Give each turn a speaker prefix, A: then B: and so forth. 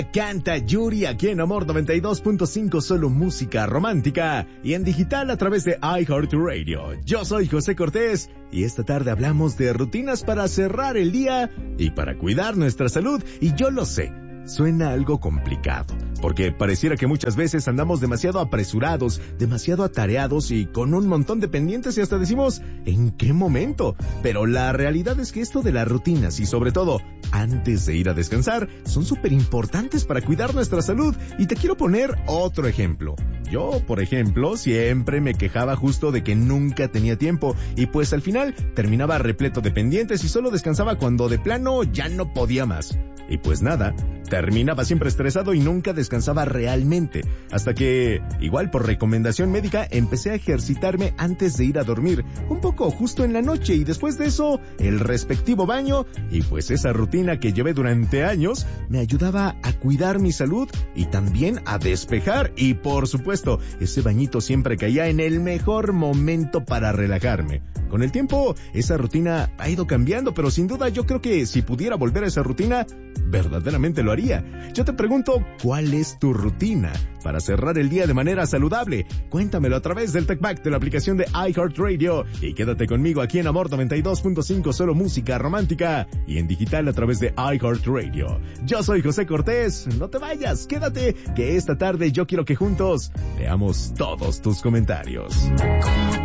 A: Canta Yuri aquí en Amor 92.5, solo música romántica y en digital a través de iHeartRadio. Yo soy José Cortés y esta tarde hablamos de rutinas para cerrar el día y para cuidar nuestra salud. Y yo lo sé, suena algo complicado, porque pareciera que muchas veces andamos demasiado apresurados, demasiado atareados y con un montón de pendientes y hasta decimos, ¿en qué momento? Pero la realidad es que esto de las rutinas y sobre todo, antes de ir a descansar, son súper importantes para cuidar nuestra salud. Y te quiero poner otro ejemplo. Yo, por ejemplo, siempre me quejaba justo de que nunca tenía tiempo y pues al final terminaba repleto de pendientes y solo descansaba cuando de plano ya no podía más. Y pues nada, terminaba siempre estresado y nunca descansaba realmente, hasta que, igual por recomendación médica, empecé a ejercitarme antes de ir a dormir, un poco justo en la noche, y después de eso, el respectivo baño, y pues esa rutina que llevé durante años, me ayudaba a cuidar mi salud y también a despejar, y por supuesto, ese bañito siempre caía en el mejor momento para relajarme. Con el tiempo, esa rutina ha ido cambiando, pero sin duda yo creo que si pudiera volver a esa rutina, verdaderamente lo haría. Yo te pregunto, ¿cuál es tu rutina para cerrar el día de manera saludable? Cuéntamelo a través del TechBack de la aplicación de iHeartRadio y quédate conmigo aquí en Amor 92.5, solo música romántica y en digital a través de iHeartRadio. Yo soy José Cortés, no te vayas, quédate, que esta tarde yo quiero que juntos leamos todos tus comentarios.